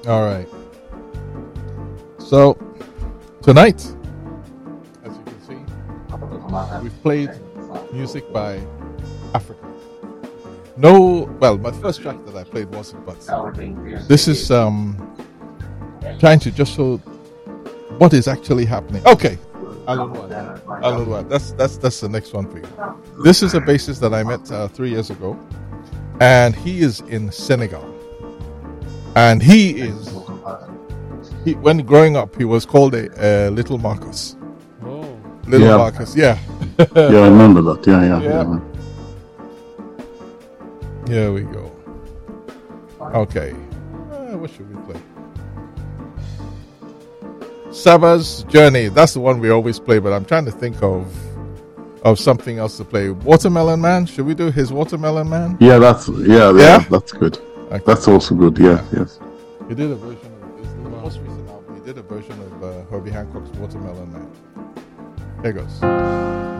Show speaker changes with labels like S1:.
S1: All right. So tonight, as you can see, we've played music by Africans. No, well, my first track that I played wasn't, but this is trying to just show what is actually happening. Okay, Alunwa, that's the next one for you. This is a bassist that I met 3 years ago, and he is in Senegal, and when growing up he was called a Little Marcus.
S2: Oh,
S1: Little Marcus, yeah.
S3: Yeah, I remember that. Yeah.
S1: Here we go. Okay. What should we play? Saba's Journey. That's the one we always play, but I'm trying to think of something else to play. Watermelon Man. Should we do his Watermelon Man?
S3: Yeah, that's good.
S1: Okay.
S3: That's also good. Yeah, yes.
S1: He did a version of it's the most recent album. He did a version of Herbie Hancock's Watermelon Man. Here goes.